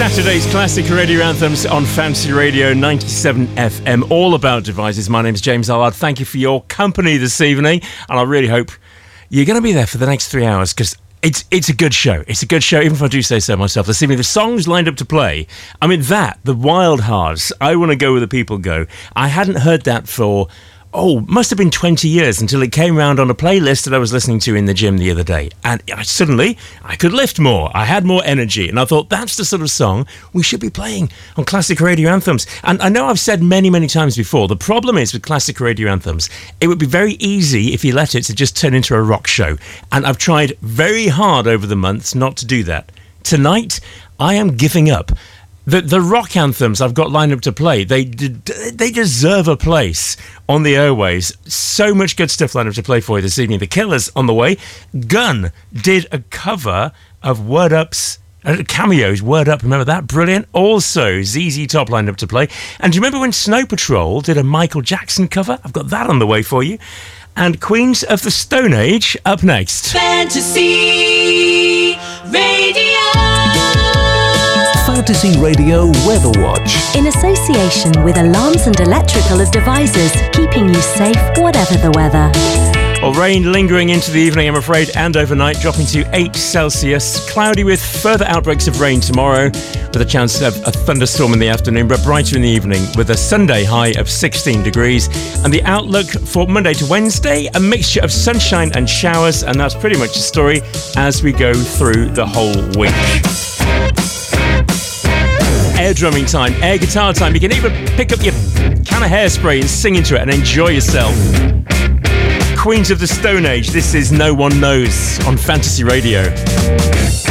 Saturday's classic radio anthems on Fantasy Radio 97 FM, all about devices. My name's James Allard. Thank you for your company this evening, and I really hope you're going to be there for the next 3 hours, because it's a good show. It's a good show, even if I do say so myself. This evening, the songs lined up to play, I mean, the Wild Hearts, I Want to Go Where the People Go. I hadn't heard that for... must have been 20 years until it came round on a playlist that I was listening to in the gym the other day. And suddenly, I could lift more. I had more energy. And I thought, that's the sort of song we should be playing on classic radio anthems. And I know I've said many, many times before, the problem is with classic radio anthems, it would be very easy, if you let it, to just turn into a rock show. And I've tried very hard over the months not to do that. Tonight, I am giving up. The rock anthems I've got lined up to play, they deserve a place on the airways. So much good stuff lined up to play for you this evening. The Killers on the way. Gun did a cover of Word Up's Cameos, Word Up, remember that? Brilliant. Also, ZZ Top lined up to play. And do you remember when Snow Patrol did a Michael Jackson cover? I've got that on the way for you. And Queens of the Stone Age up next. Fantasy Radio. Fantasy Radio Weather Watch. In association with Alarms and Electrical Devices, keeping you safe whatever the weather. Well, rain lingering into the evening, I'm afraid, and overnight, dropping to 8 Celsius. Cloudy with further outbreaks of rain tomorrow, with a chance of a thunderstorm in the afternoon, but brighter in the evening, with a Sunday high of 16 degrees. And the outlook for Monday to Wednesday, a mixture of sunshine and showers, and that's pretty much the story as we go through the whole week. Air drumming time, air guitar time. You can even pick up your can of hairspray and sing into it and enjoy yourself. Queens of the Stone Age, this is No One Knows on Fantasy Radio.